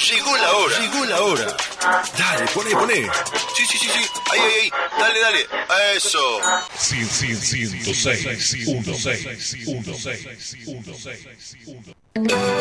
Llegó la hora. Llegó la hora. Dale, poné. Sí. Ahí. Dale. Eso. 106.1.